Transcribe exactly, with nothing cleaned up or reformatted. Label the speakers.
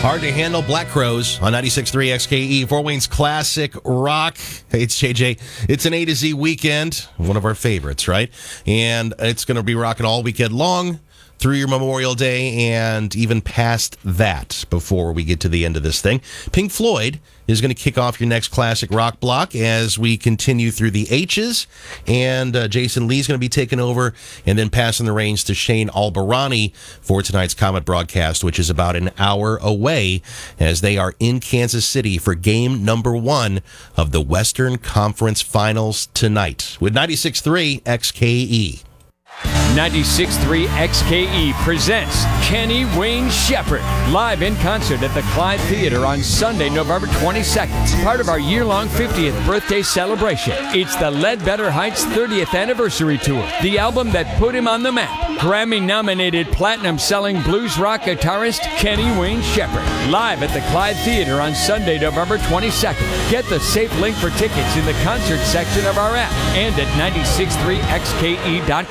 Speaker 1: Hard to handle Black Crows on ninety-six point three X K E, Fort Wayne's classic rock. Hey, it's J J. It's an A to Z weekend, one of our favorites, right? And it's going to be rocking all weekend long through your Memorial Day and even past that before we get to the end of this thing. Pink Floyd is going to kick off your next classic rock block as we continue through the H's. And uh, Jason Lee's going to be taking over and then passing the reins to Shane Albarani for tonight's Comet broadcast, which is about an hour away as they are in Kansas City for game number one of the Western Conference Finals tonight with ninety-six point three X K E.
Speaker 2: ninety-six point three X K E presents Kenny Wayne Shepherd live in concert at the Clyde Theater on Sunday, November twenty-second. Part of our year-long fiftieth birthday celebration. It's the Ledbetter Heights thirtieth Anniversary Tour, the album that put him on the map. Grammy-nominated platinum-selling blues rock guitarist Kenny Wayne Shepherd live at the Clyde Theater on Sunday, November twenty-second. Get the safe link for tickets in the concert section of our app and at ninety-six point three X K E dot